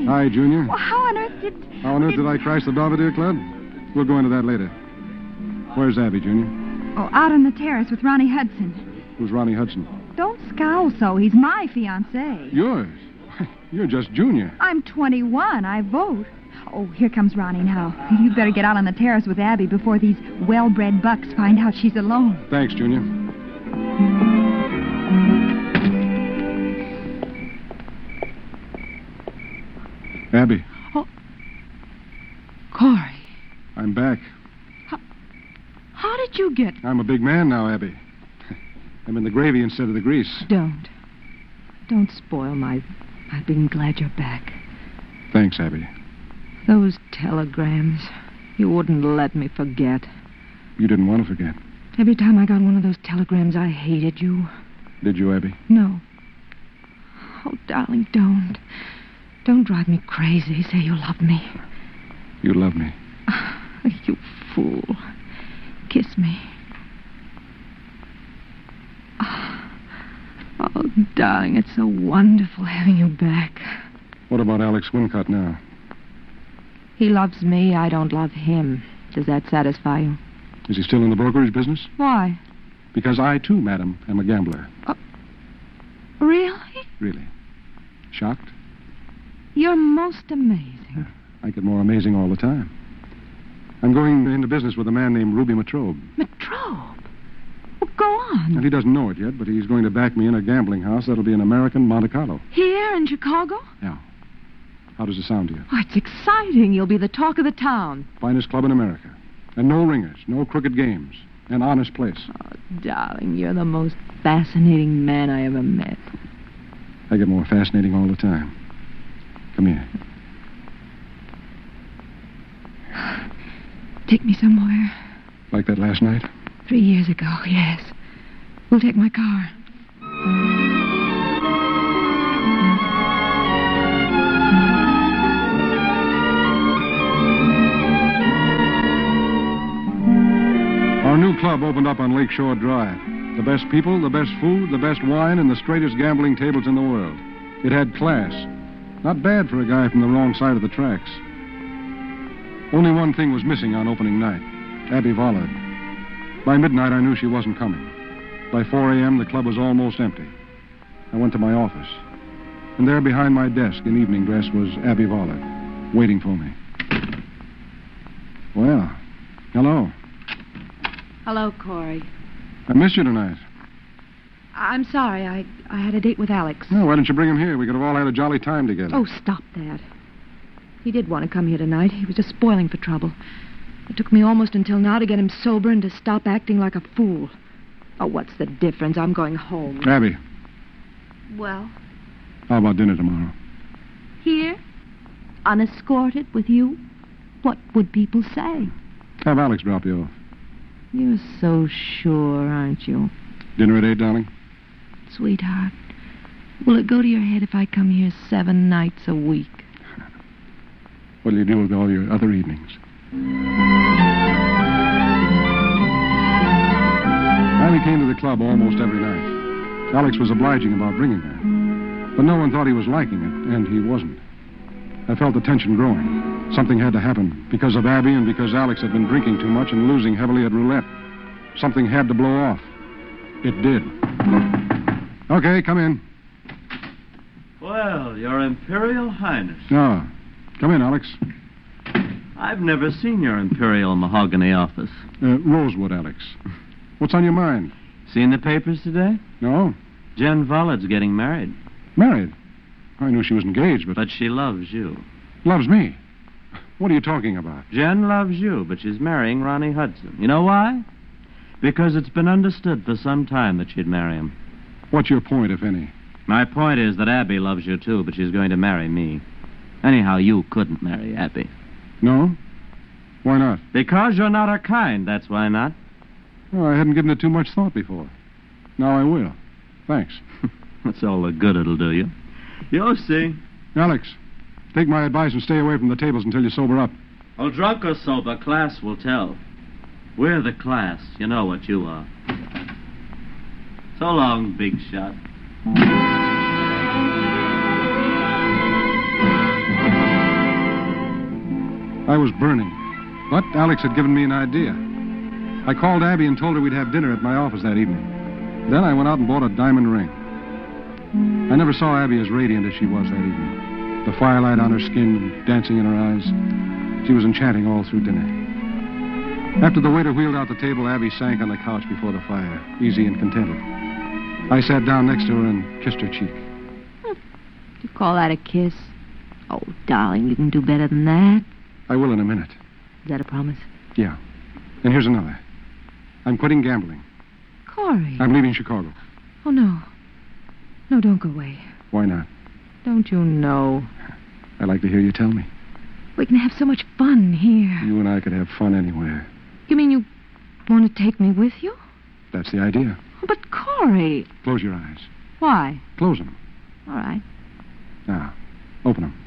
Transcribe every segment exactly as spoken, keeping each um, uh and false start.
Hi, Junior. Well, how on earth did... How on earth did... did I crash the Belvedere Club? We'll go into that later. Where's Abby, Junior? Oh, out on the terrace with Ronnie Hudson. Who's Ronnie Hudson? Don't scowl so. He's my fiancé. Yours? You're just Junior. I'm twenty-one. I vote. Oh, here comes Ronnie now. You better get out on the terrace with Abby before these well-bred bucks find out she's alone. Thanks, Junior. Abby. Oh. Corey. I'm back. How, how did you get... I'm a big man now, Abby. I'm in the gravy instead of the grease. Don't. Don't spoil my... my being glad you're back. Thanks, Abby. Those telegrams. You wouldn't let me forget. You didn't want to forget. Every time I got one of those telegrams, I hated you. Did you, Abby? No. Oh, darling, don't. Don't drive me crazy. Say you love me. You love me. You fool. Kiss me. Oh, darling, it's so wonderful having you back. What about Alex Wincott now? He loves me. I don't love him. Does that satisfy you? Is he still in the brokerage business? Why? Because I, too, madam, am a gambler. Uh, really? Really. Shocked? You're most amazing. I get more amazing all the time. I'm going into business with a man named Ruby Matrobe. Matrobe? Well, go on. And he doesn't know it yet, but he's going to back me in a gambling house that'll be an American Monte Carlo. Here in Chicago? Yeah. How does it sound to you? Oh, it's exciting. You'll be the talk of the town. Finest club in America. And no ringers, no crooked games. An honest place. Oh, darling, you're the most fascinating man I ever met. I get more fascinating all the time. Come here. Take me somewhere. Like that last night? Three years ago, yes. We'll take my car. Our new club opened up on Lakeshore Drive. The best people, the best food, the best wine, and the straightest gambling tables in the world. It had class. Not bad for a guy from the wrong side of the tracks. Only one thing was missing on opening night. Abby Vollard. By midnight, I knew she wasn't coming. By four a.m., the club was almost empty. I went to my office. And there behind my desk in evening dress was Abby Vollard, waiting for me. Well, hello. Hello, Corey. I missed you tonight. I'm sorry. I, I had a date with Alex. Oh, why didn't you bring him here? We could have all had a jolly time together. Oh, stop that. He did want to come here tonight. He was just spoiling for trouble. It took me almost until now to get him sober and to stop acting like a fool. Oh, what's the difference? I'm going home. Abby, Well, how about dinner tomorrow? here, unescorted with you, what would people say? Have Alex drop you off. You're so sure, aren't you? Dinner at eight, darling? Sweetheart, will it go to your head if I come here seven nights a week? What'll you do with all your other evenings? Abby came to the club almost every night. Alex was obliging about bringing her. But no one thought he was liking it, and he wasn't. I felt the tension growing. Something had to happen because of Abby and because Alex had been drinking too much and losing heavily at roulette. Something had to blow off. It did. Okay, come in. Well, Your Imperial Highness. Oh, come in, Alex. I've never seen your Imperial Mahogany office. Uh, Rosewood, Alex. What's on your mind? Seen the papers today? No? Jen Vollard's getting married. Married? I knew she was engaged, but... But she loves you. Loves me? What are you talking about? Jen loves you, but she's marrying Ronnie Hudson. You know why? Because it's been understood for some time that she'd marry him. What's your point, if any? My point is that Abby loves you, too, but she's going to marry me. Anyhow, you couldn't marry Abby. No? Why not? Because you're not her kind, that's why not. Oh, I hadn't given it too much thought before. Now I will. Thanks. That's all the good it'll do you. You'll see. Alex, take my advice and stay away from the tables until you sober up. Oh, drunk or sober, class will tell. We're the class. You know what you are. So long, big shot. I was burning. But Alex had given me an idea. I called Abby and told her we'd have dinner at my office that evening. Then I went out and bought a diamond ring. I never saw Abby as radiant as she was that evening. The firelight on her skin, dancing in her eyes. She was enchanting all through dinner. After the waiter wheeled out the table, Abby sank on the couch before the fire, easy and contented. I sat down next to her and kissed her cheek. You call that a kiss? Oh, darling, you can do better than that. I will in a minute. Is that a promise? Yeah. And here's another. I'm quitting gambling. Corey. I'm leaving Chicago. Oh, no. No, don't go away. Why not? Don't you know? I'd like to hear you tell me. We can have so much fun here. You and I could have fun anywhere. You mean you want to take me with you? That's the idea. Oh, but Corey. Close your eyes. Why? Close them. All right. Now, open them.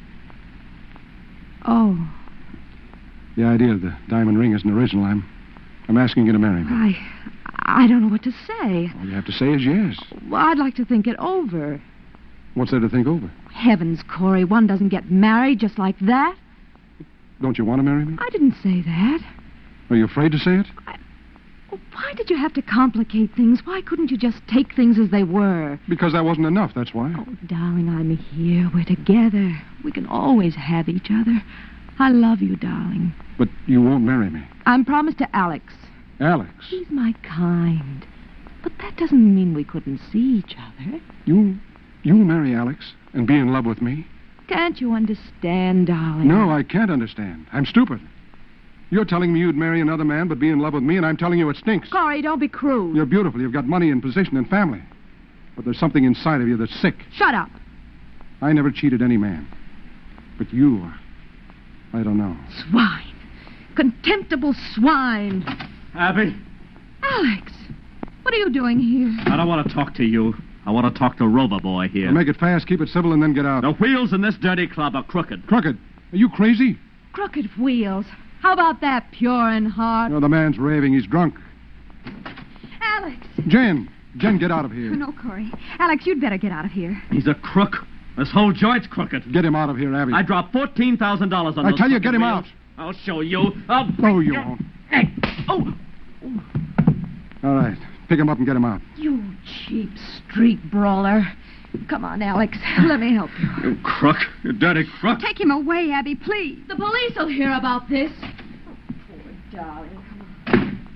Oh. The idea of the diamond ring isn't original. I'm, I'm asking you to marry me. I, I don't know what to say. All you have to say is yes. Well, I'd like to think it over. What's there to think over? Heavens, Corey, one doesn't get married just like that. Don't you want to marry me? I didn't say that. Are you afraid to say it? I, well, why did you have to complicate things? Why couldn't you just take things as they were? Because that wasn't enough, that's why. Oh, darling, I'm here. We're together. We can always have each other. I love you, darling. But you won't marry me. I'm promised to Alex. Alex? He's my kind. But that doesn't mean we couldn't see each other. You... you'll marry Alex and be in love with me? Can't you understand, darling? No, I can't understand. I'm stupid. You're telling me you'd marry another man but be in love with me, and I'm telling you it stinks. Corey, don't be crude. You're beautiful. You've got money and position and family. But there's something inside of you that's sick. Shut up. I never cheated any man. But you are... I don't know. Swine. Contemptible swine. Abby? Alex, what are you doing here? I don't want to talk to you. I want to talk to Rover Boy here. Well, make it fast, keep it civil, and then get out. The wheels in this dirty club are crooked. Crooked? Are you crazy? Crooked wheels. How about that, pure in heart? No, the man's raving. He's drunk. Alex! Jen! Jen, get out of here. No, Corey. Alex, you'd better get out of here. He's a crook. This whole joint's crooked. Get him out of here, Abby. I dropped fourteen thousand dollars on I those tell you, crooked get him wheels. out. I'll show you. I'll... No, you won't. Hey. Oh. All right. Pick him up and get him out. You cheap street brawler. Come on, Alex. Let me help you. You crook. You dirty crook. Take him away, Abby, please. The police will hear about this. Oh, poor darling. Come on.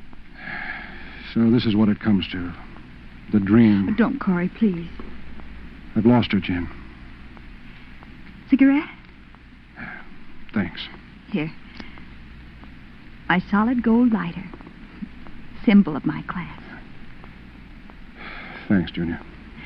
So this is what it comes to. The dream. Don't, Corey, please. I've lost her, Jen. Cigarette? Thanks. Here. My solid gold lighter. Symbol of my class. Thanks, Junior.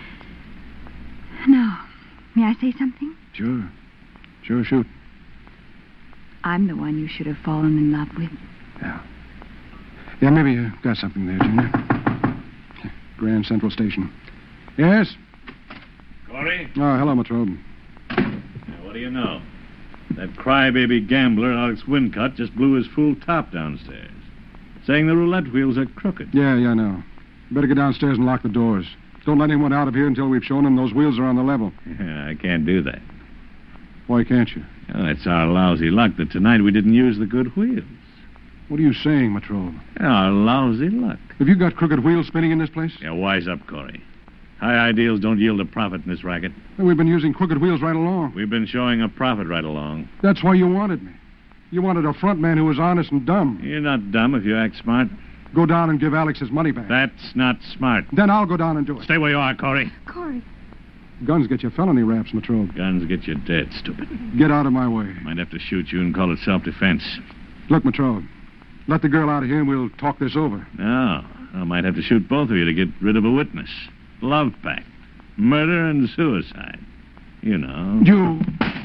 Now, may I say something? Sure. Sure, shoot. I'm the one you should have fallen in love with. Yeah. Yeah, maybe you got something there, Junior. Grand Central Station. Yes? Corey? Oh, hello, Matrobe. Now, what do you know? That crybaby gambler, Alex Wincott, just blew his fool top downstairs, saying the roulette wheels are crooked. Yeah, yeah, I know. You better get downstairs and lock the doors. Don't let anyone out of here until we've shown them those wheels are on the level. Yeah, I can't do that. Why can't you? Oh, it's our lousy luck that tonight we didn't use the good wheels. What are you saying, Matrobe? Our lousy luck. Have you got crooked wheels spinning in this place? Yeah, wise up, Corey. High ideals don't yield a profit in this racket. Well, we've been using crooked wheels right along. We've been showing a profit right along. That's why you wanted me. You wanted a front man who was honest and dumb. You're not dumb if you act smart. Go down and give Alex his money back. That's not smart. Then I'll go down and do it. Stay where you are, Corey. Corey. Guns get you felony raps, Matrobe. Guns get you dead, stupid. Get out of my way. Might have to shoot you and call it self-defense. Look, Matrobe, let the girl out of here and we'll talk this over. No, I might have to shoot both of you to get rid of a witness. Love pact. Murder and suicide. You know. You...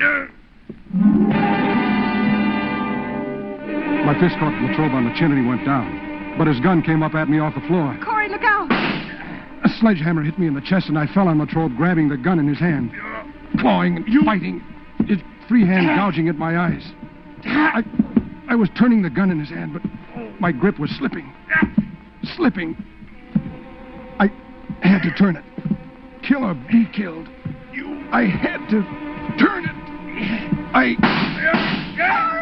My fist caught Latrobe on the chin and he went down. But his gun came up at me off the floor. Corey, look out! A sledgehammer hit me in the chest and I fell on Latrobe, grabbing the gun in his hand. Clawing and fighting. His free hand gouging at my eyes. I, I was turning the gun in his hand, but my grip was slipping. Slipping. I had to turn it. Kill or be killed. I had to turn it. I...